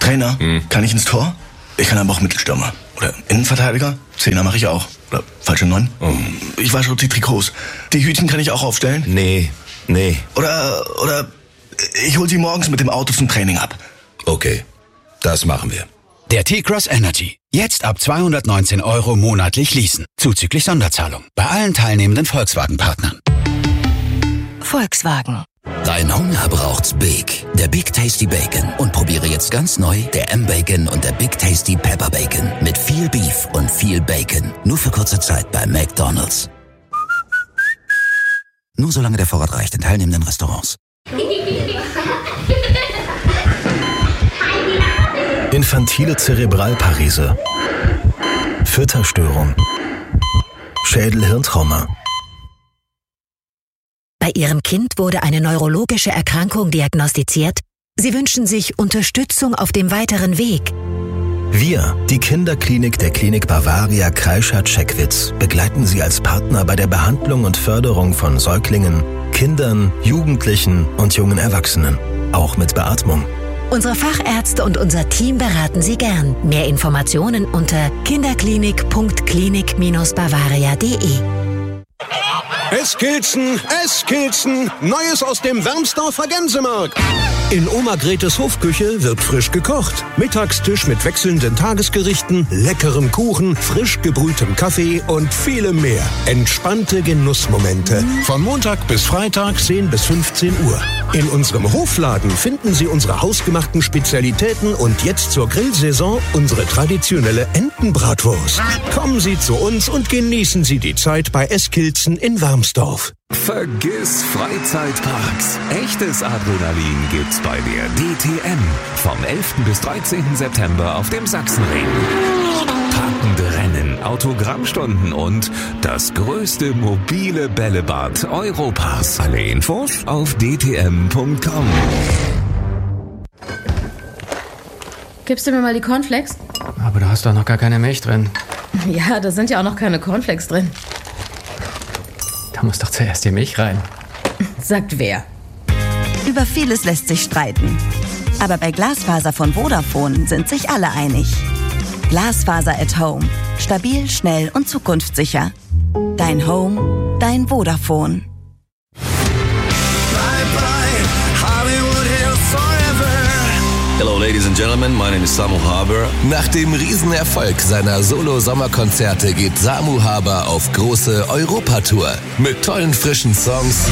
Trainer, kann ich ins Tor? Ich kann aber auch Mittelstürmer. Oder Innenverteidiger? Zehner mache ich auch. Oder falsche 9? Ich wasche auch die Trikots. Die Hütchen kann ich auch aufstellen? Nee. Oder ich hol sie morgens mit dem Auto zum Training ab. Okay, das machen wir. Der T-Cross Energy. Jetzt ab 219 € monatlich leasen. Zuzüglich Sonderzahlung. Bei allen teilnehmenden Volkswagen-Partnern. Volkswagen. Dein Hunger braucht's Big. Der Big Tasty Bacon. Und probiere jetzt ganz neu der M-Bacon und der Big Tasty Pepper Bacon. Mit viel Beef und viel Bacon. Nur für kurze Zeit bei McDonald's. Nur solange der Vorrat reicht in teilnehmenden Restaurants. Infantile Zerebralparese, Fütterstörung, Schädel-Hirntrauma. Bei Ihrem Kind wurde eine neurologische Erkrankung diagnostiziert. Sie wünschen sich Unterstützung auf dem weiteren Weg. Wir, die Kinderklinik der Klinik Bavaria Kreischer-Checkwitz, begleiten Sie als Partner bei der Behandlung und Förderung von Säuglingen, Kindern, Jugendlichen und jungen Erwachsenen, auch mit Beatmung. Unsere Fachärzte und unser Team beraten Sie gern. Mehr Informationen unter kinderklinik.klinik-bavaria.de. Eskilzen, Neues aus dem Wermsdorfer Gänsemarkt. In Oma Gretes Hofküche wird frisch gekocht. Mittagstisch mit wechselnden Tagesgerichten, leckerem Kuchen, frisch gebrühtem Kaffee und vielem mehr. Entspannte Genussmomente. Von Montag bis Freitag 10 bis 15 Uhr. In unserem Hofladen finden Sie unsere hausgemachten Spezialitäten und jetzt zur Grillsaison unsere traditionelle Entenbratwurst. Kommen Sie zu uns und genießen Sie die Zeit bei Eskilzen in Wermsdorf. Vergiss Freizeitparks. Echtes Adrenalin gibt's bei der DTM. Vom 11. bis 13. September auf dem Sachsenring. Packende Rennen, Autogrammstunden und das größte mobile Bällebad Europas. Alle Infos auf dtm.com. Gibst du mir mal die Cornflakes? Aber da hast doch noch gar keine Milch drin. Ja, da sind ja auch noch keine Cornflakes drin. Da muss doch zuerst die Milch rein. Sagt wer? Über vieles lässt sich streiten. Aber bei Glasfaser von Vodafone sind sich alle einig. Glasfaser at Home. Stabil, schnell und zukunftssicher. Dein Home, dein Vodafone. Hello ladies and gentlemen, my name is Samu Haber. Nach dem Riesenerfolg seiner Solo-Sommerkonzerte geht Samu Haber auf große Europatour mit tollen frischen Songs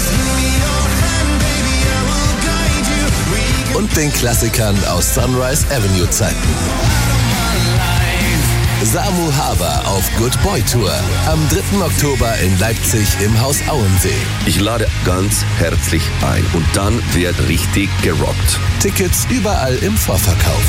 und den Klassikern aus Sunrise Avenue Zeiten. Samu Haber auf Good Boy Tour am 3. Oktober in Leipzig im Haus Auensee. Ich lade ganz herzlich ein und dann wird richtig gerockt. Tickets überall im Vorverkauf.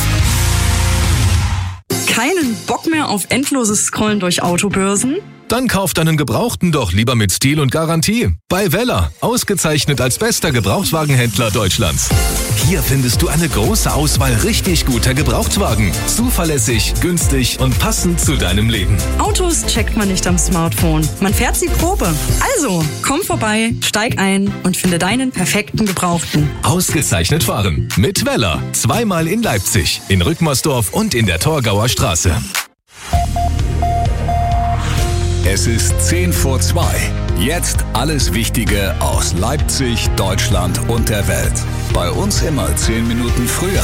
Keinen Bock mehr auf endloses Scrollen durch Autobörsen? Dann kauft einen Gebrauchten doch lieber mit Stil und Garantie. Bei Weller, ausgezeichnet als bester Gebrauchtwagenhändler Deutschlands. Hier findest du eine große Auswahl richtig guter Gebrauchtwagen. Zuverlässig, günstig und passend zu deinem Leben. Autos checkt man nicht am Smartphone. Man fährt sie Probe. Also, komm vorbei, steig ein und finde deinen perfekten Gebrauchten. Ausgezeichnet fahren. Mit Weller. Zweimal in Leipzig, in Rückmersdorf und in der Torgauer Straße. Es ist 2:10. Jetzt alles Wichtige aus Leipzig, Deutschland und der Welt. Bei uns immer 10 Minuten früher.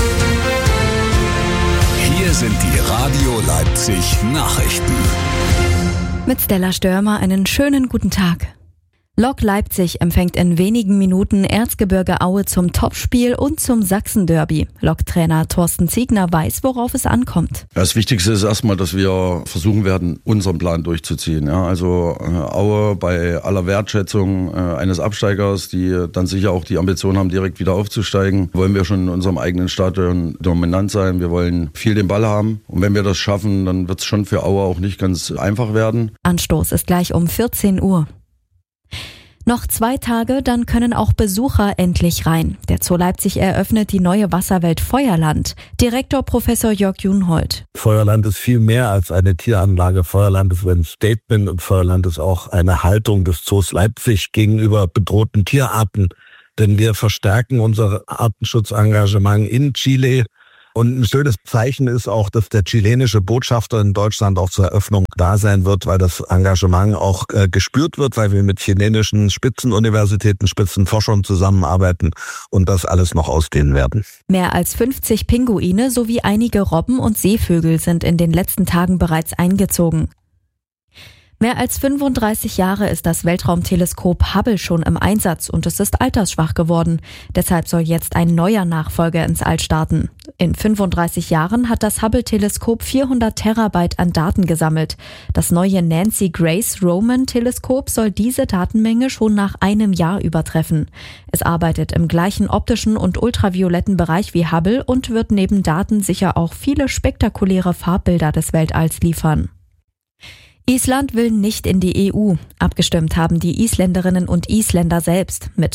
Hier sind die Radio Leipzig Nachrichten. Mit Stella Störmer einen schönen guten Tag. Lok Leipzig empfängt in wenigen Minuten Erzgebirge Aue zum Topspiel und zum Sachsen-Derby. Lok-Trainer Thorsten Ziegner weiß, worauf es ankommt. Das Wichtigste ist erstmal, dass wir versuchen werden, unseren Plan durchzuziehen. Ja, also Aue bei aller Wertschätzung eines Absteigers, die dann sicher auch die Ambition haben, direkt wieder aufzusteigen, wollen wir schon in unserem eigenen Stadion dominant sein. Wir wollen viel den Ball haben. Und wenn wir das schaffen, dann wird es schon für Aue auch nicht ganz einfach werden. Anstoß ist gleich um 14 Uhr. Noch 2 Tage, dann können auch Besucher endlich rein. Der Zoo Leipzig eröffnet die neue Wasserwelt Feuerland. Direktor Professor Jörg Junhold. Feuerland ist viel mehr als eine Tieranlage. Feuerland ist ein Statement und Feuerland ist auch eine Haltung des Zoos Leipzig gegenüber bedrohten Tierarten. Denn wir verstärken unser Artenschutzengagement in Chile, Und ein schönes Zeichen ist auch, dass der chilenische Botschafter in Deutschland auch zur Eröffnung da sein wird, weil das Engagement auch gespürt wird, weil wir mit chilenischen Spitzenuniversitäten, Spitzenforschern zusammenarbeiten und das alles noch ausdehnen werden. Mehr als 50 Pinguine sowie einige Robben und Seevögel sind in den letzten Tagen bereits eingezogen. Mehr als 35 Jahre ist das Weltraumteleskop Hubble schon im Einsatz und es ist altersschwach geworden. Deshalb soll jetzt ein neuer Nachfolger ins All starten. In 35 Jahren hat das Hubble-Teleskop 400 Terabyte an Daten gesammelt. Das neue Nancy Grace Roman-Teleskop soll diese Datenmenge schon nach einem Jahr übertreffen. Es arbeitet im gleichen optischen und ultravioletten Bereich wie Hubble und wird neben Daten sicher auch viele spektakuläre Farbbilder des Weltalls liefern. Island will nicht in die EU. Abgestimmt haben die Isländerinnen und Isländer selbst. Mit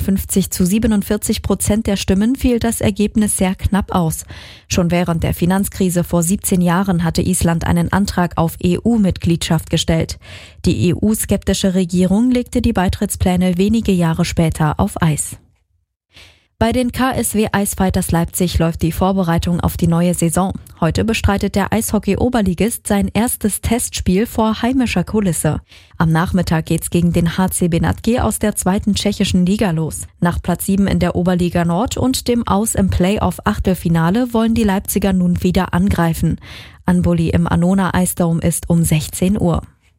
53-47% der Stimmen fiel das Ergebnis sehr knapp aus. Schon während der Finanzkrise vor 17 Jahren hatte Island einen Antrag auf EU-Mitgliedschaft gestellt. Die EU-skeptische Regierung legte die Beitrittspläne wenige Jahre später auf Eis. Bei den KSW Eisfighters Leipzig läuft die Vorbereitung auf die neue Saison. Heute bestreitet der Eishockey-Oberligist sein erstes Testspiel vor heimischer Kulisse. Am Nachmittag geht's gegen den HC Benátky aus der 2. tschechischen Liga los. Nach Platz 7 in der Oberliga Nord und dem Aus im Playoff-Achtelfinale wollen die Leipziger nun wieder angreifen. Anbully im Annona Eisdome ist um 16 Uhr.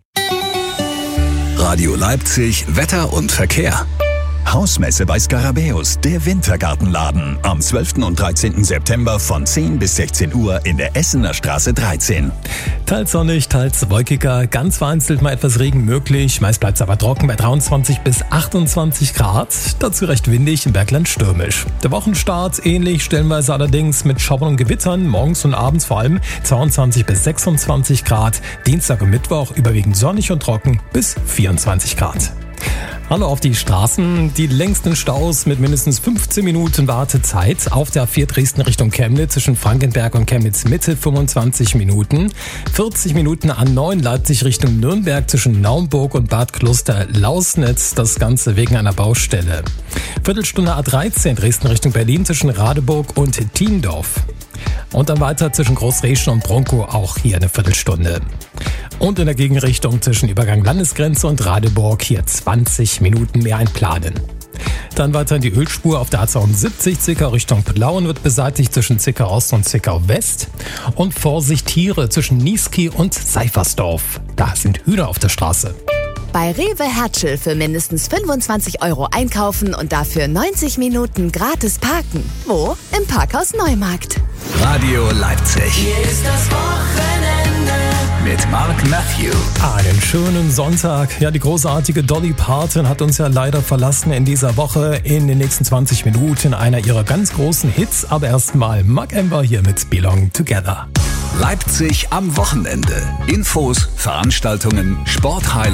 Radio Leipzig, Wetter und Verkehr. Hausmesse bei Skarabäus, der Wintergartenladen. Am 12. und 13. September von 10 bis 16 Uhr in der Essener Straße 13. Teils sonnig, teils wolkiger, ganz vereinzelt mal etwas Regen möglich. Meist bleibt es aber trocken bei 23 bis 28 Grad. Dazu recht windig, im Bergland stürmisch. Der Wochenstart ähnlich, stellenweise allerdings mit Schauern und Gewittern. Morgens und abends vor allem 22 bis 26 Grad. Dienstag und Mittwoch überwiegend sonnig und trocken bis 24 Grad. Hallo auf die Straßen. Die längsten Staus mit mindestens 15 Minuten Wartezeit. Auf der A4 Dresden Richtung Chemnitz zwischen Frankenberg und Chemnitz Mitte 25 Minuten. 40 Minuten A9 Leipzig Richtung Nürnberg zwischen Naumburg und Bad Kloster-Lausnitz. Das Ganze wegen einer Baustelle. Viertelstunde A13 Dresden Richtung Berlin zwischen Radeburg und Thiendorf. Und dann weiter zwischen Großreschen und Bronkow auch hier eine Viertelstunde. Und in der Gegenrichtung zwischen Übergang Landesgrenze und Radeburg hier 20 Minuten mehr einplanen. Dann weiter in die Ölspur auf der A72 Zickau Richtung Plauen wird beseitigt zwischen Zickau Ost und Zickau West. Und Vorsicht Tiere zwischen Niesky und Seifersdorf. Da sind Hühner auf der Straße. Bei Rewe Hertschel für mindestens 25 € einkaufen und dafür 90 Minuten gratis parken. Wo? Im Parkhaus Neumarkt. Radio Leipzig. Hier ist das Wochenende mit Mark Matthew. Einen schönen Sonntag. Ja, die großartige Dolly Parton hat uns ja leider verlassen in dieser Woche. In den nächsten 20 Minuten einer ihrer ganz großen Hits. Aber erstmal Mark Ember hier mit Belong Together. Leipzig am Wochenende. Infos, Veranstaltungen, Sporthighlights.